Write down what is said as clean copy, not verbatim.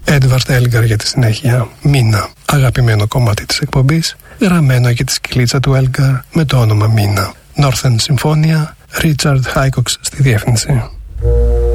Edward Elgar για τη συνέχεια. Μίνα, αγαπημένο κομμάτι της εκπομπής, γραμμένο για τη σκυλίτσα του Elgar με το όνομα Μίνα. Northern Συμφώνια, Richard Hycox στη διεύθυνση.